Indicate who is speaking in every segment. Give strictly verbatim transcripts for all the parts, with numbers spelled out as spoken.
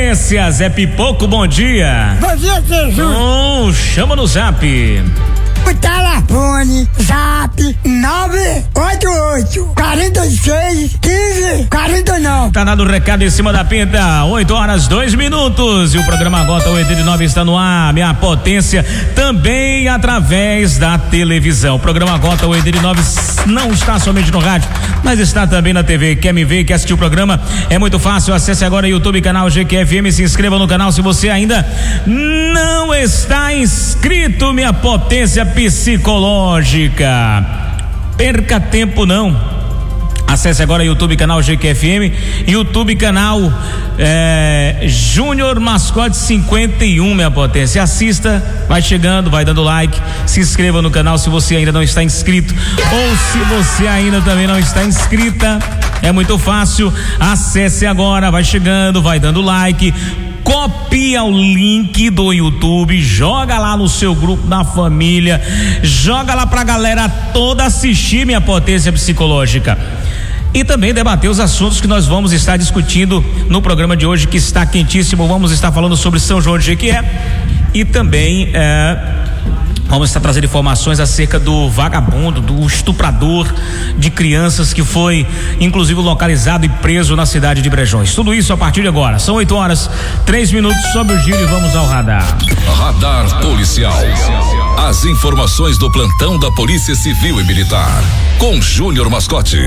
Speaker 1: potência, Zé Pipoco, bom dia.
Speaker 2: Bom dia, Teju.
Speaker 1: Hum, chama no zap.
Speaker 2: O telefone, zap, nove oito oito, quarenta e seis, quinze, quarenta e nove.
Speaker 1: Tá dado o recado em cima da pinta, oito horas, dois minutos. E o programa Gota oitenta e nove está no ar, minha potência, também através da televisão. O programa Gota oitenta e nove não está somente no rádio, mas está também na T V. Quer me ver, quer assistir o programa? É muito fácil, acesse agora o YouTube, canal G Q F M, se inscreva no canal se você ainda não está inscrito, minha potência psicológica. Perca tempo não. Acesse agora o YouTube, canal G Q F M, YouTube, canal é, Júnior Mascote cinquenta e um, minha potência. Assista, vai chegando, vai dando like, se inscreva no canal se você ainda não está inscrito, ou se você ainda também não está inscrita, é muito fácil, acesse agora, vai chegando, vai dando like, copia o link do YouTube, joga lá no seu grupo, na família, joga lá pra galera toda assistir, minha potência psicológica. E também debater os assuntos que nós vamos estar discutindo no programa de hoje, que está quentíssimo. Vamos estar falando sobre São João de Jequié e também é, vamos estar trazendo informações acerca do vagabundo, do estuprador de crianças que foi inclusive localizado e preso na cidade de Brejões. Tudo isso a partir de agora. São oito horas, três minutos sobre o giro e vamos ao radar.
Speaker 3: Radar policial. As informações do plantão da Polícia Civil e Militar com Júnior Mascote.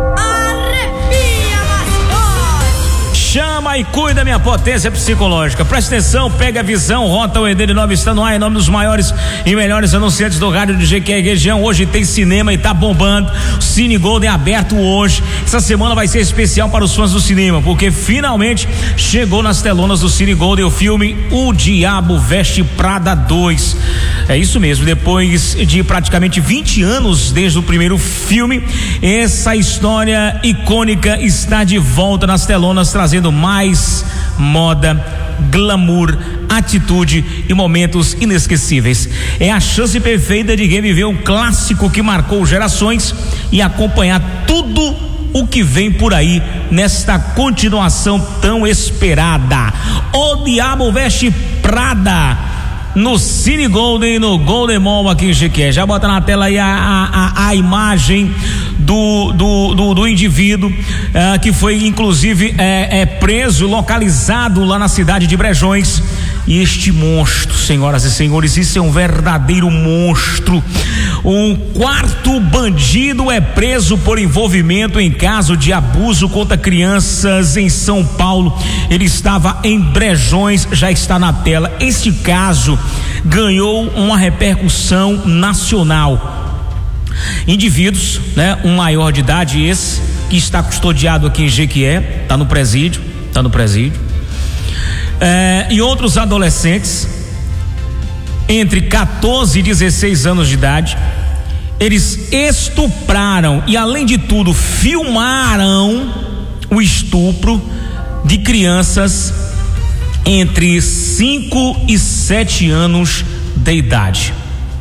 Speaker 1: Chama e cuida, minha potência psicológica. Presta atenção, pega a visão. Rota oitenta e nove está no ar em nome dos maiores e melhores anunciantes do rádio de Jequié região. Hoje tem cinema e tá bombando. O Cine Golden aberto hoje. Essa semana vai ser especial para os fãs do cinema, porque finalmente chegou nas telonas do Cine Golden o filme O Diabo Veste Prada dois. É isso mesmo, depois de praticamente vinte anos desde o primeiro filme, essa história icônica está de volta nas telonas, trazendo mais moda, glamour, atitude e momentos inesquecíveis. É a chance perfeita de reviver um clássico que marcou gerações e acompanhar tudo o que vem por aí nesta continuação tão esperada. O Diabo Veste Prada no Cine Golden, no Golden Mall aqui em Jequié. Já bota na tela aí a, a, a imagem do, do, do, do indivíduo uh, que foi inclusive é, é preso, localizado lá na cidade de Brejões. E este monstro, senhoras e senhores, isso é um verdadeiro monstro. Um quarto bandido é preso por envolvimento em caso de abuso contra crianças em São Paulo. Ele estava em Brejões, já está na tela. Este caso ganhou uma repercussão nacional. Indivíduos, né, um maior de idade, esse que está custodiado aqui em Jequié, está no presídio, está no presídio. É, e outros adolescentes entre quatorze e dezesseis anos de idade, eles estupraram e, além de tudo, filmaram o estupro de crianças entre cinco e sete anos de idade.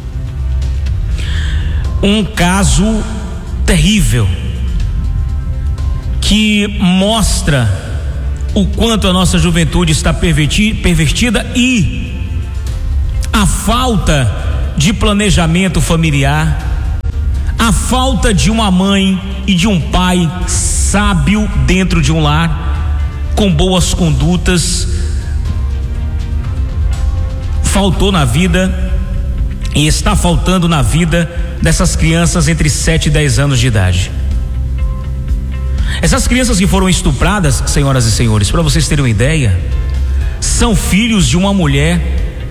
Speaker 1: Um caso terrível que mostra o quanto a nossa juventude está pervertida e a falta de planejamento familiar, a falta de uma mãe e de um pai sábio dentro de um lar, com boas condutas, faltou na vida e está faltando na vida dessas crianças entre sete e dez anos de idade. Essas crianças que foram estupradas, senhoras e senhores, para vocês terem uma ideia, são filhos de uma mulher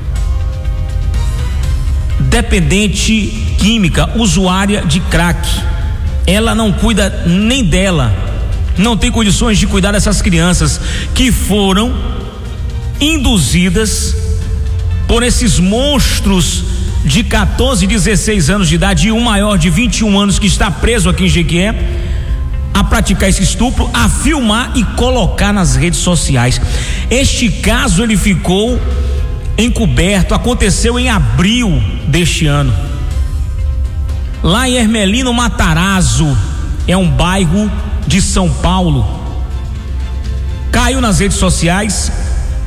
Speaker 1: dependente química, usuária de crack. Ela não cuida nem dela, não tem condições de cuidar dessas crianças que foram induzidas por esses monstros de quatorze e dezesseis anos de idade e um maior de vinte e um anos que está preso aqui em Jequié, a praticar esse estupro, a filmar e colocar nas redes sociais. Este caso ele ficou encoberto, aconteceu em abril deste ano, lá em Hermelino Matarazzo, é um bairro de São Paulo. Caiu nas redes sociais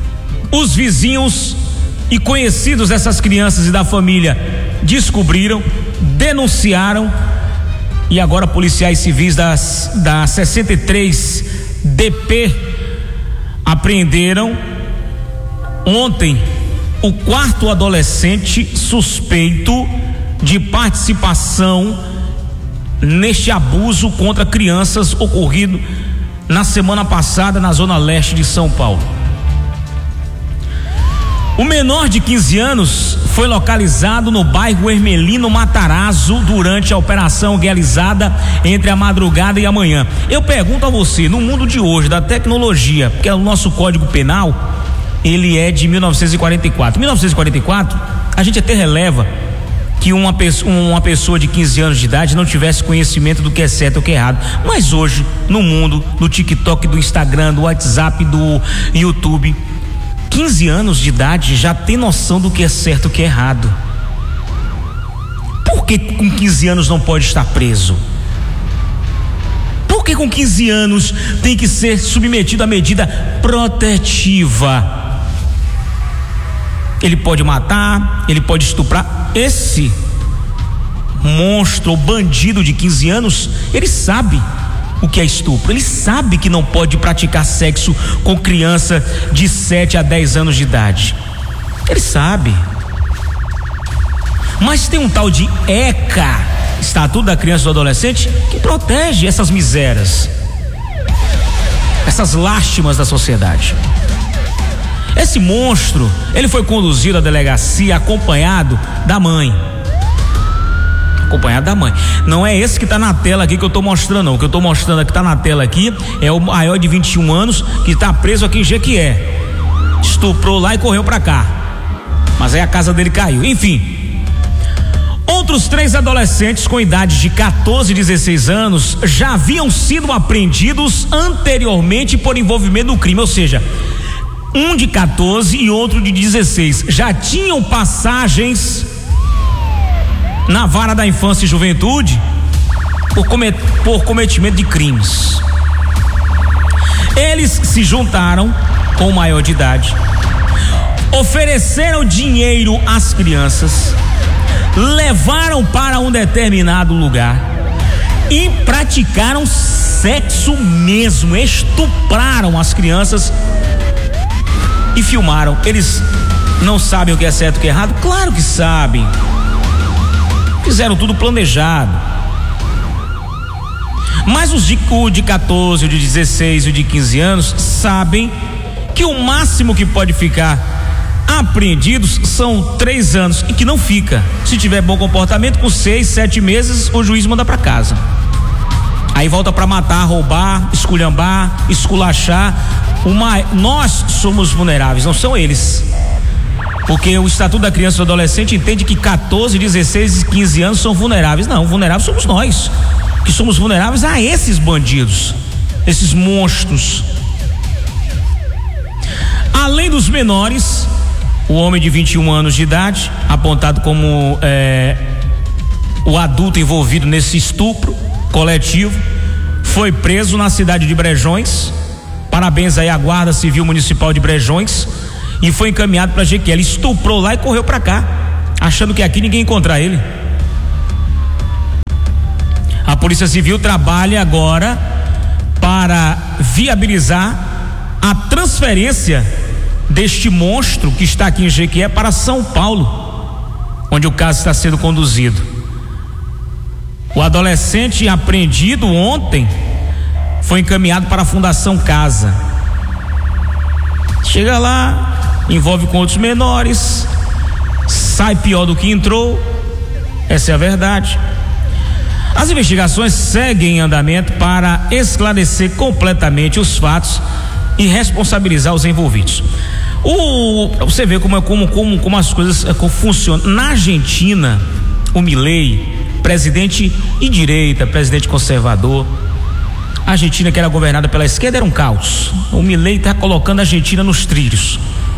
Speaker 1: Os vizinhos e conhecidos dessas crianças e da família descobriram, denunciaram, e agora policiais civis das, da sessenta e três D P apreenderam ontem o quarto adolescente suspeito de participação neste abuso contra crianças ocorrido na semana passada na zona leste de São Paulo. O menor de quinze anos foi localizado no bairro Hermelino Matarazzo durante a operação realizada entre a madrugada e a manhã. Eu pergunto a você, no mundo de hoje, da tecnologia, porque o nosso Código Penal, ele é de mil novecentos e quarenta e quatro. mil novecentos e quarenta e quatro, a gente até releva que uma pessoa, uma pessoa de quinze anos de idade não tivesse conhecimento do que é certo ou que é errado. Mas hoje, no mundo do TikTok, do Instagram, do WhatsApp, do YouTube, quinze anos de idade já tem noção do que é certo e o que é errado. Por que com quinze anos não pode estar preso? Por que com quinze anos tem que ser submetido à medida protetiva? Ele pode matar, ele pode estuprar. Esse monstro ou bandido de quinze anos, ele sabe o que é estupro, ele sabe que não pode praticar sexo com criança de sete a dez anos de idade. Ele sabe. Mas tem um tal de ECA, Estatuto da Criança e do Adolescente, que protege essas misérias, essas lástimas da sociedade. Esse monstro, ele foi conduzido à delegacia acompanhado da mãe. Acompanhado da mãe. Não é esse que está na tela aqui que eu estou mostrando, não. O que eu estou mostrando que está na tela aqui é o maior de vinte e um anos que está preso aqui em Jequié. Estuprou lá e correu para cá. Mas aí a casa dele caiu. Enfim. Outros três adolescentes com idade de quatorze e dezesseis anos já haviam sido apreendidos anteriormente por envolvimento no crime, ou seja, um de quatorze e outro de dezesseis já tinham passagens na vara da infância e juventude por, comet, por cometimento de crimes. Eles se juntaram com o maior de idade, ofereceram dinheiro às crianças, levaram para um determinado lugar e praticaram sexo mesmo, estupraram as crianças e filmaram. Eles não sabem o que é certo e o que é errado? Claro que sabem. Fizeram tudo planejado. Mas os de, o de quatorze, o de dezesseis e o de quinze anos sabem que o máximo que pode ficar apreendidos são três anos e que não fica. Se tiver bom comportamento, com seis, sete meses, o juiz manda para casa. Aí volta para matar, roubar, esculhambar, esculachar. Uma, nós somos vulneráveis, não são eles. Porque o Estatuto da Criança e do Adolescente entende que quatorze, dezesseis e quinze anos são vulneráveis. Não, vulneráveis somos nós, que somos vulneráveis a esses bandidos, esses monstros. Além dos menores, o homem de vinte e um anos de idade, apontado como é, o adulto envolvido nesse estupro coletivo, foi preso na cidade de Brejões. Parabéns aí à Guarda Civil Municipal de Brejões. E foi encaminhado para Jequié. Ele estuprou lá e correu para cá, achando que aqui ninguém ia encontrar ele. A Polícia Civil trabalha agora para viabilizar a transferência deste monstro que está aqui em Jequié para São Paulo, onde o caso está sendo conduzido. O adolescente apreendido ontem foi encaminhado para a Fundação Casa. Chega lá, envolve com outros menores, sai pior do que entrou. Essa é a verdade. As investigações seguem em andamento para esclarecer completamente os fatos e responsabilizar os envolvidos. O, você vê como, como, como, como as coisas como funcionam. Na Argentina, o Milei, presidente de direita, presidente conservador, a Argentina, que era governada pela esquerda, era um caos. O Milei está colocando a Argentina nos trilhos.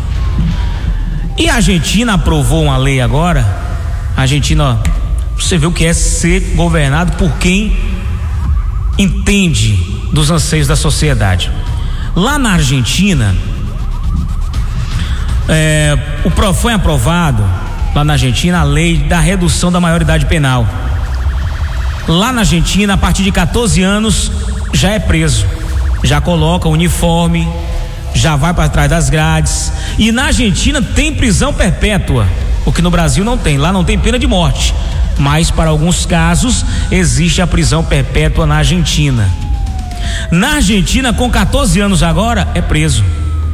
Speaker 1: E a Argentina aprovou uma lei agora. A Argentina, você vê o que é ser governado por quem entende dos anseios da sociedade. Lá na Argentina, é, o, foi aprovado lá na Argentina a lei da redução da maioridade penal. Lá na Argentina, a partir de catorze anos, já é preso, já coloca o uniforme, já vai para trás das grades. E na Argentina tem prisão perpétua, o que no Brasil não tem. Lá não tem pena de morte, mas para alguns casos existe a prisão perpétua na Argentina. Na Argentina, com catorze anos agora, é preso,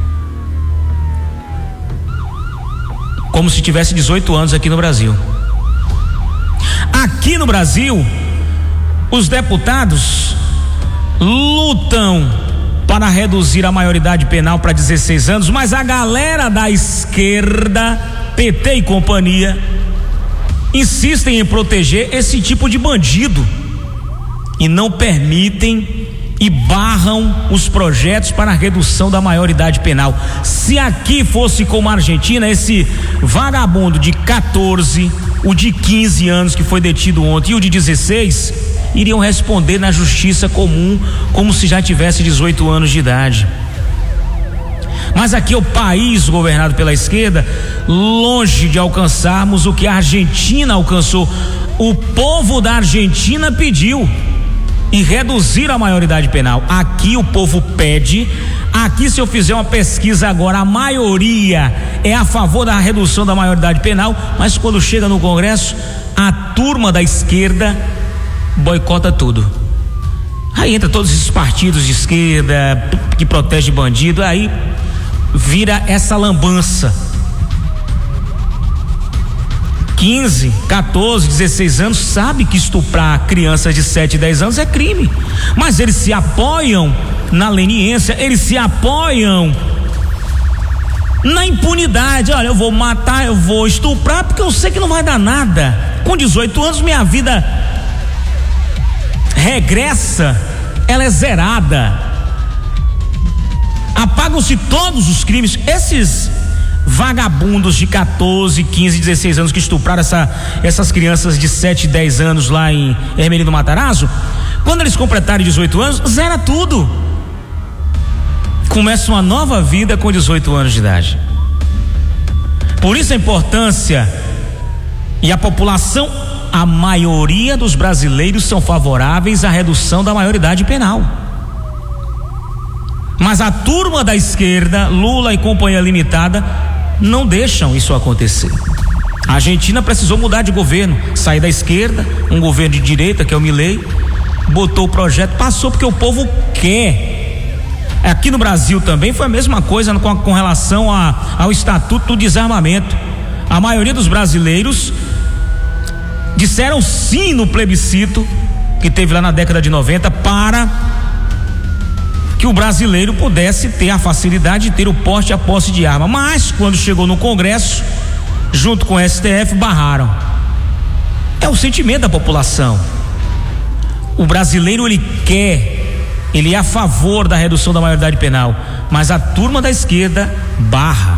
Speaker 1: como se tivesse dezoito anos aqui no Brasil. Aqui no Brasil, os deputados lutam para reduzir a maioridade penal para dezesseis anos, mas a galera da esquerda, P T e companhia, insistem em proteger esse tipo de bandido e não permitem e barram os projetos para a redução da maioridade penal. Se aqui fosse como a Argentina, esse vagabundo de catorze, o de quinze anos que foi detido ontem e o de dezesseis iriam responder na justiça comum como se já tivesse dezoito anos de idade. Mas aqui é o país governado pela esquerda, longe de alcançarmos o que a Argentina alcançou. O povo da Argentina pediu e reduzir a maioridade penal. Aqui o povo pede. Aqui, se eu fizer uma pesquisa agora, a maioria é a favor da redução da maioridade penal, mas quando chega no Congresso, a turma da esquerda boicota tudo. Aí entra todos esses partidos de esquerda que protegem bandido, aí vira essa lambança. quinze, catorze, dezesseis anos sabe que estuprar crianças de sete, dez anos é crime, mas eles se apoiam na leniência, eles se apoiam na impunidade. Olha, eu vou matar, eu vou estuprar porque eu sei que não vai dar nada. Com dezoito anos minha vida regressa, ela é zerada, apagam-se todos os crimes. Esses vagabundos de catorze, quinze, dezesseis anos que estupraram essa, essas crianças de sete, dez anos lá em Hermelino Matarazzo, quando eles completarem dezoito anos, zera tudo, começa uma nova vida com dezoito anos de idade. Por isso a importância, e a população, a maioria dos brasileiros são favoráveis à redução da maioridade penal, mas a turma da esquerda, Lula e companhia limitada, não deixam isso acontecer. A Argentina precisou mudar de governo, sair da esquerda, um governo de direita que é o Milei, botou o projeto, passou porque o povo quer. Aqui no Brasil também foi a mesma coisa com, com relação a, ao Estatuto do Desarmamento. A maioria dos brasileiros disseram sim no plebiscito que teve lá na década de noventa para que o brasileiro pudesse ter a facilidade de ter o porte e a posse de arma, mas quando chegou no Congresso, junto com o S T F, barraram. É o sentimento da população. O brasileiro, ele quer, ele é a favor da redução da maioridade penal, mas a turma da esquerda barra.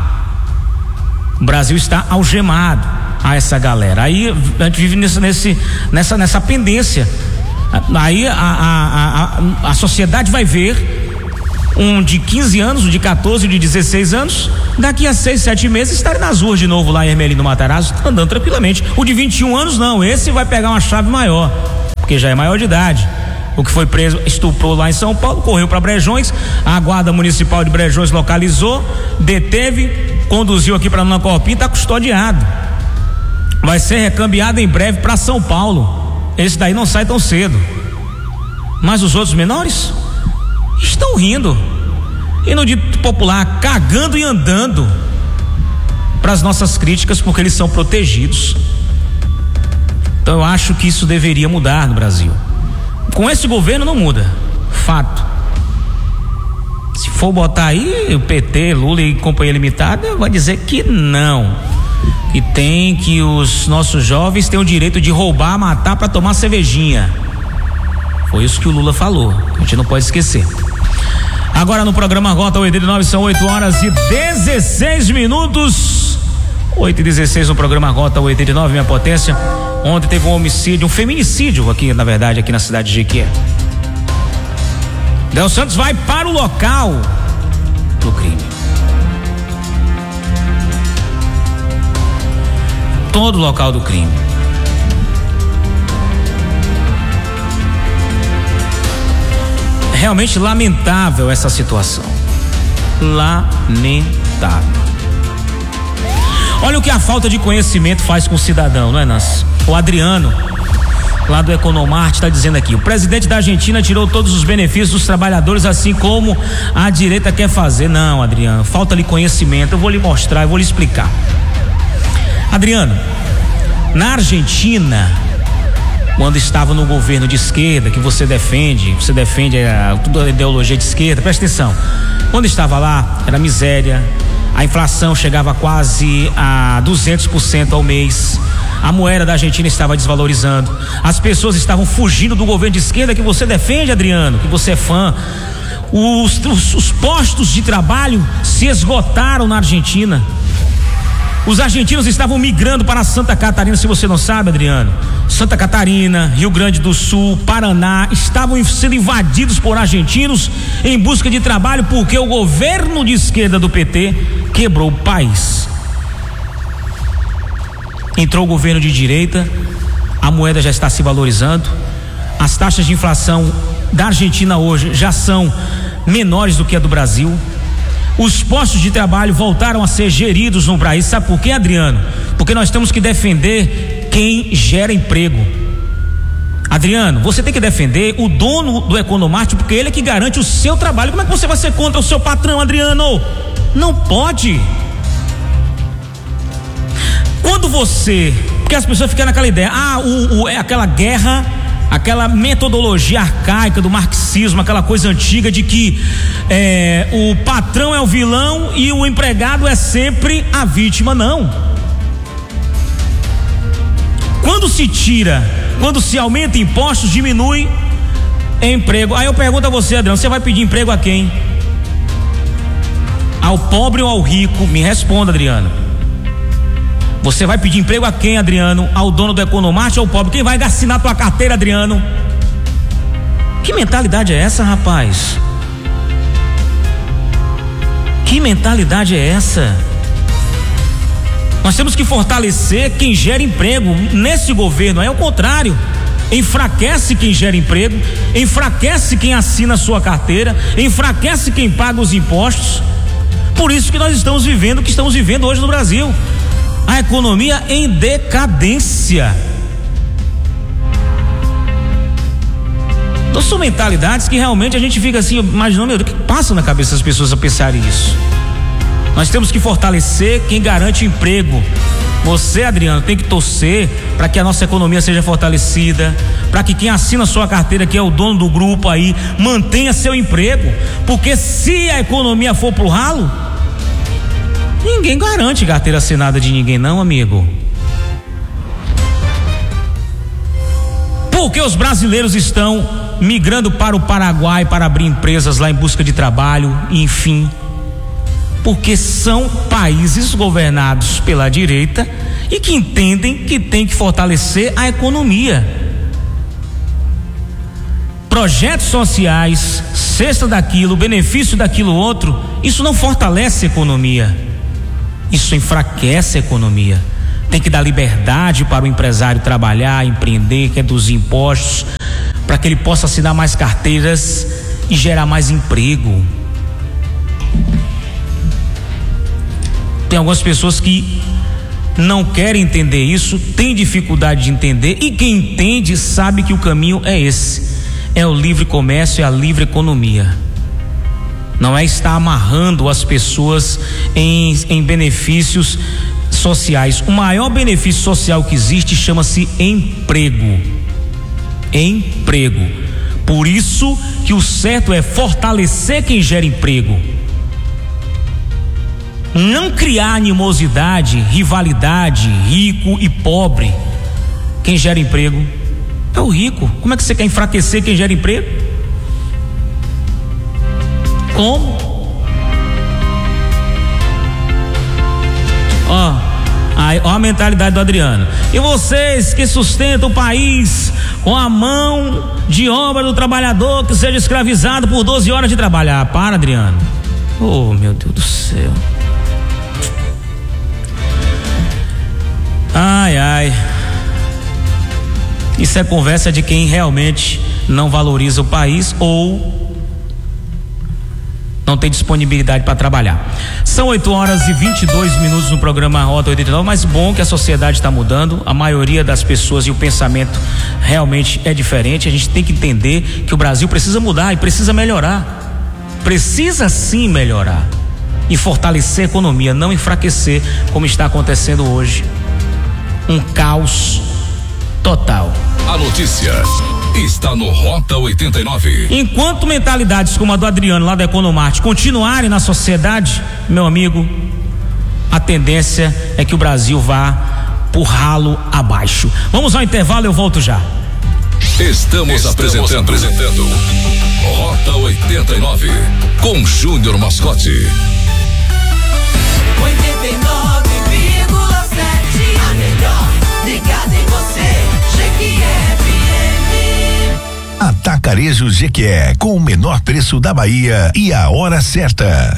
Speaker 1: O Brasil está algemado a essa galera. Aí a gente vive nesse, nesse, nessa, nessa pendência. Aí a, a, a, a sociedade vai ver um de quinze anos, um de catorze, um de dezesseis anos, daqui a seis, sete meses estarem nas ruas de novo lá em Hermelino Matarazzo, andando tranquilamente. O de vinte e um anos não, esse vai pegar uma chave maior, porque já é maior de idade. O que foi preso, estuprou lá em São Paulo, correu para Brejões, a guarda municipal de Brejões localizou, deteve, conduziu aqui para Nancorpim, está custodiado, vai ser recambiado em breve para São Paulo. Esse daí não sai tão cedo, mas os outros menores estão rindo, e no dito popular, cagando e andando para as nossas críticas, porque eles são protegidos. Então eu acho que isso deveria mudar no Brasil. Com esse governo não muda, fato. Se for botar aí o P T, Lula e companhia limitada, vai dizer que não, que tem, que os nossos jovens têm o direito de roubar, matar para tomar cervejinha. Foi isso que o Lula falou, a gente não pode esquecer. Agora no programa Rota oitenta e nove são oito horas e dezesseis minutos. oito e dezesseis no programa Rota oitenta e nove, minha potência. Ontem teve um homicídio, um feminicídio aqui, na verdade, aqui na cidade de Jequié. Del Santos vai para o local do crime. todo local do crime. Realmente lamentável essa situação. Lamentável. Olha o que a falta de conhecimento faz com o cidadão, não é, Nancy? O Adriano, lá do Economart, está dizendo aqui: o presidente da Argentina tirou todos os benefícios dos trabalhadores, assim como a direita quer fazer. Não, Adriano, falta-lhe conhecimento. Eu vou lhe mostrar, eu vou lhe explicar. Adriano, na Argentina, quando estava no governo de esquerda, que você defende, você defende a, toda a ideologia de esquerda, presta atenção, quando estava lá, era miséria, a inflação chegava quase a duzentos por cento ao mês, a moeda da Argentina estava desvalorizando, as pessoas estavam fugindo do governo de esquerda que você defende, Adriano, que você é fã. Os, os, os postos de trabalho se esgotaram na Argentina. Os argentinos estavam migrando para Santa Catarina, se você não sabe, Adriano. Santa Catarina, Rio Grande do Sul, Paraná, estavam sendo invadidos por argentinos em busca de trabalho, porque o governo de esquerda do P T quebrou o país. Entrou o governo de direita, a moeda já está se valorizando, as taxas de inflação da Argentina hoje já são menores do que a do Brasil. Os postos de trabalho voltaram a ser geridos no país. Sabe por quê, Adriano? Porque nós temos que defender quem gera emprego. Adriano, você tem que defender o dono do Economart, porque ele é que garante o seu trabalho. Como é que você vai ser contra o seu patrão, Adriano? Não pode. Quando você, porque as pessoas ficam naquela ideia, ah, o, o, é aquela guerra, aquela metodologia arcaica do marxismo, aquela coisa antiga de que é, o patrão é o vilão e o empregado é sempre a vítima. Não. Quando se tira, quando se aumenta impostos, diminui emprego. Aí eu pergunto a você, Adriano, você vai pedir emprego a quem? Ao pobre ou ao rico? Me responda, Adriano. Você vai pedir emprego a quem, Adriano? Ao dono do Economart ou ao pobre? Quem vai assinar tua carteira, Adriano? Que mentalidade é essa, rapaz? Que mentalidade é essa? Nós temos que fortalecer quem gera emprego. Nesse governo é o contrário. Enfraquece quem gera emprego, enfraquece quem assina a sua carteira, enfraquece quem paga os impostos. Por isso que nós estamos vivendo o que estamos vivendo hoje no Brasil. A economia em decadência. Então são mentalidades que realmente a gente fica assim, imaginando, meu Deus, o que passa na cabeça das pessoas a pensarem isso? Nós temos que fortalecer quem garante emprego. Você, Adriano, tem que torcer para que a nossa economia seja fortalecida, para que quem assina sua carteira, que é o dono do grupo aí, mantenha seu emprego, porque se a economia for pro ralo, ninguém garante carteira assinada de ninguém, não, amigo. Porque os brasileiros estão migrando para o Paraguai para abrir empresas lá em busca de trabalho, enfim. Porque são países governados pela direita e que entendem que tem que fortalecer a economia. Projetos sociais, cesta daquilo, benefício daquilo outro, isso não fortalece a economia. Isso enfraquece a economia. Tem que dar liberdade para o empresário trabalhar, empreender, reduzir impostos, para que ele possa assinar mais carteiras e gerar mais emprego. Tem algumas pessoas que não querem entender isso, têm dificuldade de entender, e quem entende sabe que o caminho é esse: é o livre comércio, é a livre economia. Não é estar amarrando as pessoas em, em benefícios sociais. O maior benefício social que existe chama-se emprego. Emprego. Por isso que o certo é fortalecer quem gera emprego. Não criar animosidade, rivalidade, rico e pobre. Quem gera emprego é o rico. Como é que você quer enfraquecer quem gera emprego? Como? Ó, aí, ó a mentalidade do Adriano. E vocês que sustentam o país com a mão de obra do trabalhador que seja escravizado por doze horas de trabalho. Ah, para, Adriano. Oh, meu Deus do céu. Ai, ai. Isso é conversa de quem realmente não valoriza o país ou não tem disponibilidade para trabalhar. São oito horas e vinte e dois minutos no programa Rota oitenta e nove, mas bom que a sociedade está mudando, a maioria das pessoas e o pensamento realmente é diferente. A gente tem que entender que o Brasil precisa mudar e precisa melhorar. Precisa sim melhorar e fortalecer a economia, não enfraquecer como está acontecendo hoje. Um caos total.
Speaker 3: A notícia está no Rota oitenta e nove.
Speaker 1: Enquanto mentalidades como a do Adriano lá da Economarte continuarem na sociedade, meu amigo, a tendência é que o Brasil vá por ralo abaixo. Vamos ao intervalo, eu volto já.
Speaker 3: Estamos, Estamos apresentando, apresentando Rota oitenta e nove com Júnior Mascote.
Speaker 4: oitenta e nove vírgula sete, a melhor ligada em você, Jequié.
Speaker 5: Atacarejo Jequié, com o menor preço da Bahia e a hora certa.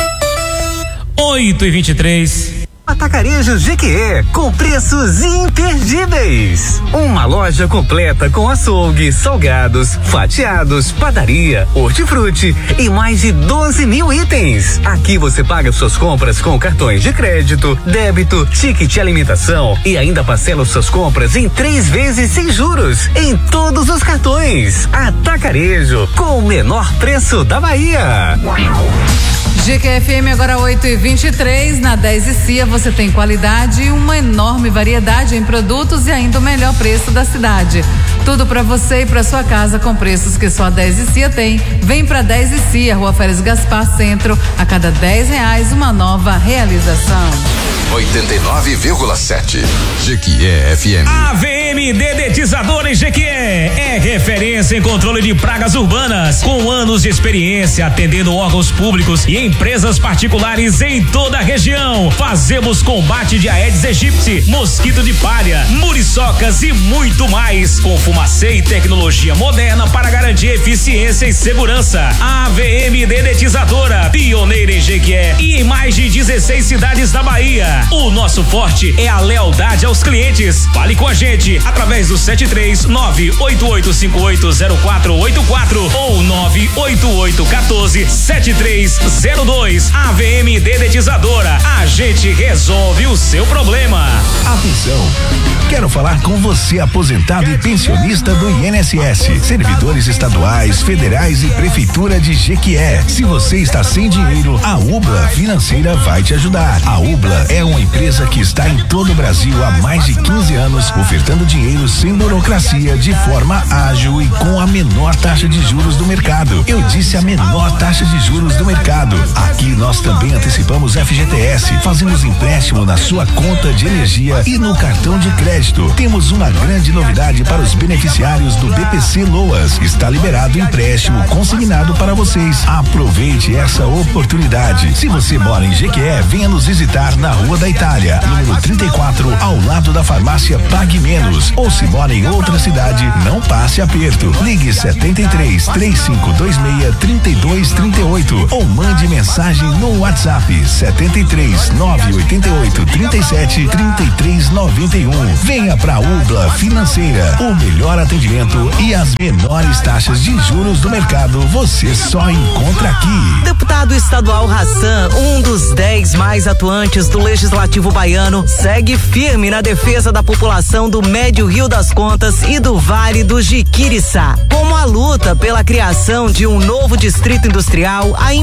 Speaker 1: oito e vinte e três.
Speaker 6: Atacarejo Jequié, com preços imperdíveis. Uma loja completa com açougue, salgados, fatiados, padaria, hortifruti e mais de doze mil itens. Aqui você paga suas compras com cartões de crédito, débito, ticket alimentação e ainda parcela suas compras em três vezes sem juros em todos os cartões. Atacarejo, com o menor preço da Bahia.
Speaker 7: Jequié F M agora oito e vinte e três, na dez e Cia você tem qualidade e uma enorme variedade em produtos e ainda o melhor preço da cidade. Tudo para você e para sua casa com preços que só a dez e Cia tem. Vem pra dez e Cia, Rua Férez Gaspar Centro, a cada dez reais uma nova realização.
Speaker 3: oitenta e nove vírgula sete. Jequié F M.
Speaker 1: A V M Dedetizadora em Jequié é referência em controle de pragas urbanas, com anos de experiência atendendo órgãos públicos e empresas particulares em toda a região. Fazemos combate de Aedes aegypti, mosquito de palha, muriçocas e muito mais, com fumacê e tecnologia moderna para garantir eficiência e segurança. A V M Dedetizadora, pioneira em Jequié e em mais de dezesseis cidades da Bahia. O nosso forte é a lealdade aos clientes. Fale com a gente através do sete três nove oito oito cinco oito zero quatro oito quatro ou nove oito oito um quatro sete três zero dois. A V M Dedetizadora, a gente resolve o seu problema.
Speaker 5: Atenção, quero falar com você, aposentado e pensionista do I N S S, servidores estaduais, federais e prefeitura de Jequié. Se você está sem dinheiro, a Ubla Financeira vai te ajudar. A Ubla é uma empresa que está em todo o Brasil há mais de quinze anos, ofertando dinheiro sem burocracia, de forma ágil e com a menor taxa de juros do mercado. Eu disse a menor taxa de juros do mercado. Aqui nós também antecipamos F G T S, fazemos empréstimo na sua conta de energia e no cartão de crédito. Temos uma grande novidade para os beneficiários do B P C Loas. Está liberado o empréstimo consignado para vocês. Aproveite essa oportunidade. Se você mora em Jequié, venha nos visitar na Rua da Itália, número trinta e quatro, ao lado da farmácia Pague Menos. Ou se mora em outra cidade, não passe aperto. Ligue setenta e três, três cinco dois seis, trinta e dois trinta e oito ou mande mensagem no WhatsApp setenta e três, nove oito oito, trinta e sete, trinta e três noventa e um. Venha pra Ubla Financeira, o melhor atendimento e as menores taxas de juros do mercado você só encontra aqui.
Speaker 6: Deputado estadual Hassan, um dos dez mais atuantes do Legislativo baiano, segue firme na defesa da população do Médio Rio das Contas e do Vale do Jiquiriçá. Como a luta pela criação de um novo distrito industrial, a